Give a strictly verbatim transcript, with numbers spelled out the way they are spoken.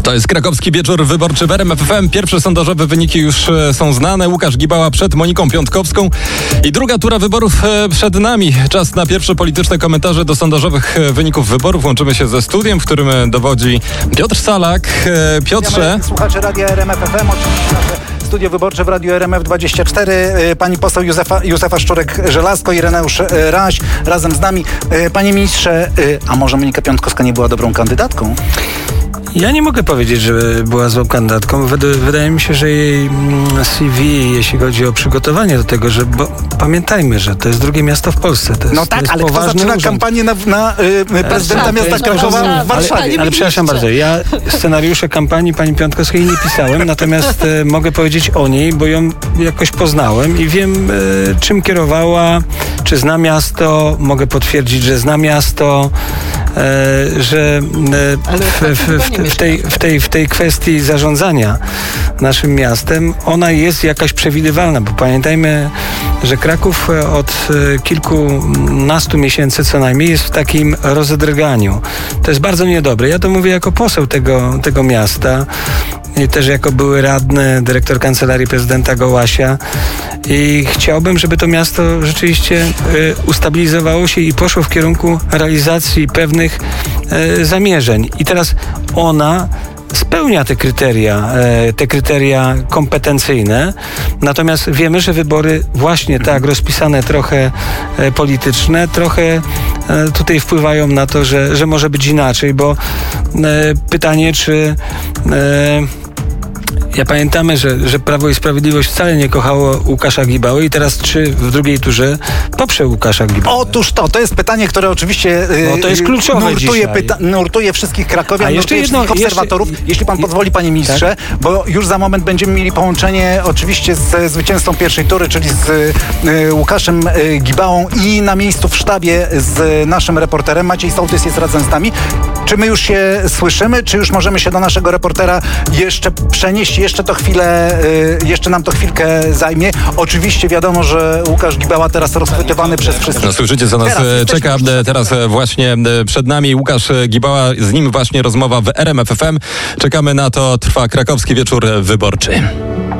To jest krakowski wieczór wyborczy w R M F F M. Pierwsze sondażowe wyniki już są znane. Łukasz Gibała przed Moniką Piątkowską i druga tura wyborów przed nami. Czas na pierwsze polityczne komentarze do sondażowych wyników wyborów. Łączymy się ze studiem, w którym dowodzi Piotr Salak. Piotrze. Słuchacze Radia R M F F M, oczywiście nasze studio wyborcze w Radiu R M F dwadzieścia cztery. Pani poseł Józefa, Józefa Szczurek-Żelazko, Ireneusz Raś razem z nami. Panie ministrze, a może Monika Piątkowska nie była dobrą kandydatką? Ja nie mogę powiedzieć, że była złą kandydatką. Wydaje mi się, że jej C V, jeśli chodzi o przygotowanie do tego, że bo pamiętajmy, że to jest drugie miasto w Polsce. To jest, no tak, to jest ale kto zaczyna urząd. kampanię na, na y, prezydenta miasta Krakowa w Warszawie? Ale, ale przepraszam bardzo, ja scenariusze kampanii pani Piątkowskiej nie pisałem, natomiast y, mogę powiedzieć o niej, bo ją jakoś poznałem i wiem, y, czym kierowała, czy zna miasto. Mogę potwierdzić, że zna miasto, y, że y, w, w, w, w, tej, w, tej, w tej kwestii zarządzania naszym miastem, ona jest jakaś przewidywalna, bo pamiętajmy, że Kraków od kilkunastu miesięcy co najmniej jest w takim rozedrganiu. To jest bardzo niedobre. Ja to mówię jako poseł tego, tego miasta i też jako były radny, dyrektor Kancelarii Prezydenta Gołasia i chciałbym, żeby to miasto rzeczywiście y, ustabilizowało się i poszło w kierunku realizacji pewnych y, zamierzeń. I teraz ona spełnia te kryteria, te kryteria kompetencyjne, natomiast wiemy, że wybory właśnie tak rozpisane, trochę polityczne, trochę tutaj wpływają na to, że, że może być inaczej, bo pytanie, czy ja pamiętamy, że, że Prawo i Sprawiedliwość wcale nie kochało Łukasza Gibały i teraz czy w drugiej turze poprze Łukasza Gibałę? Otóż to, to jest pytanie, które oczywiście no, to jest kluczowe nurtuje, pyta- nurtuje wszystkich krakowian, jeszcze nurtuje jedno, wszystkich obserwatorów. Jeszcze, jeśli pan pozwoli, panie ministrze, tak? Bo już za moment będziemy mieli połączenie oczywiście z zwycięzcą pierwszej tury, czyli z y, Łukaszem y, Gibałą i na miejscu w sztabie z naszym reporterem. Maciej Sołtys jest razem z nami. Czy my już się słyszymy, czy już możemy się do naszego reportera jeszcze przenieść? Jeszcze to chwilę, y, jeszcze nam to chwilkę zajmie. Oczywiście wiadomo, że Łukasz Gibała teraz rozchwytywany przez wszystkich. No, słyszycie, co nas teraz czeka teraz właśnie przed nami. Łukasz Gibała, z nim właśnie rozmowa w R M F F M. Czekamy na to, trwa krakowski wieczór wyborczy.